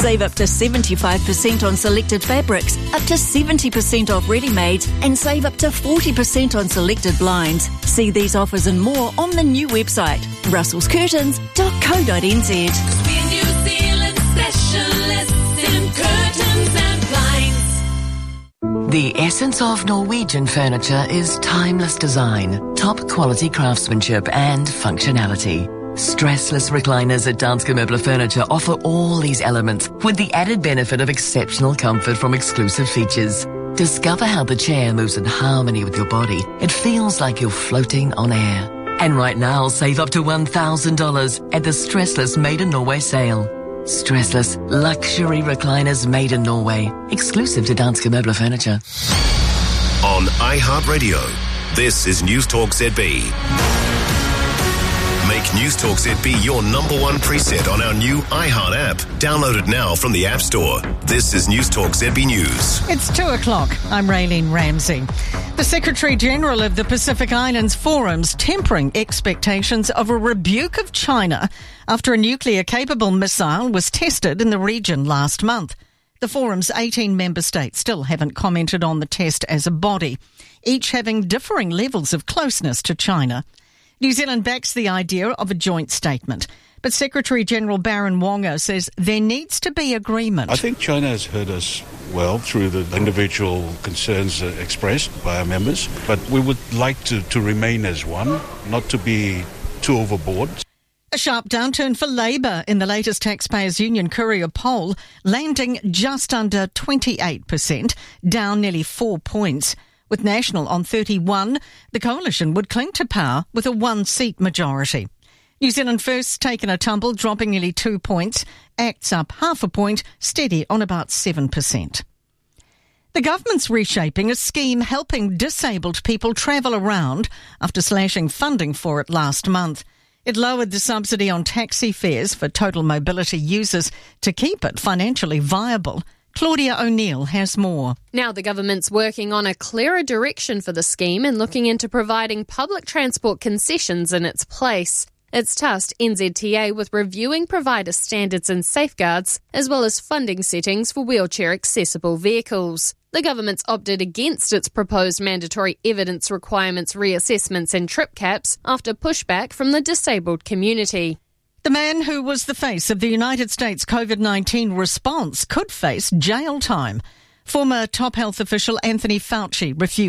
Save up to 75% on selected fabrics, up to 70% off ready-mades, and save up to 40% on selected blinds. See these offers and more on the new website, russellscurtains.co.nz. We're New Zealand specialists in curtains and blinds. The essence of Norwegian furniture is timeless design, top quality craftsmanship and functionality. Stressless recliners at Danske Møbler Furniture offer all these elements with the added benefit of exceptional comfort from exclusive features. Discover how the chair moves in harmony with your body. It feels like you're floating on air. And right now, save up to $1,000 at the Stressless Made in Norway sale. Stressless luxury recliners made in Norway, exclusive to Danske Møbler Furniture. On iHeartRadio, this is News Talk ZB. Make News Talk ZB your number one preset on our new iHeart app. Download it now from the App Store. This is News Talk ZB News. It's 2 o'clock. I'm Raylene Ramsey. The Secretary-General of the Pacific Islands Forum's tempering expectations of a rebuke of China after a nuclear-capable missile was tested in the region last month. The Forum's 18 member states still haven't commented on the test as a body, each having differing levels of closeness to China. New Zealand backs the idea of a joint statement, but Secretary-General Baron Wonga says there needs to be agreement. I think China has heard us well through the individual concerns expressed by our members, but we would like to remain as one, not to be too overboard. A sharp downturn for Labour in the latest Taxpayers Union Courier poll, landing just under 28%, down nearly 4 points. With National on 31, the coalition would cling to power with a 1-seat majority. New Zealand First's taken a tumble, dropping nearly 2 points. ACT's up half a point, steady on about 7%. The government's reshaping a scheme helping disabled people travel around after slashing funding for it last month. It lowered the subsidy on taxi fares for total mobility users to keep it financially viable. Claudia O'Neill has more. Now the government's working on a clearer direction for the scheme and looking into providing public transport concessions in its place. It's tasked NZTA with reviewing provider standards and safeguards, as well as funding settings for wheelchair-accessible vehicles. The government's opted against its proposed mandatory evidence requirements reassessments and trip caps after pushback from the disabled community. The man who was the face of the United States COVID-19 response could face jail time. Former top health official Anthony Fauci refused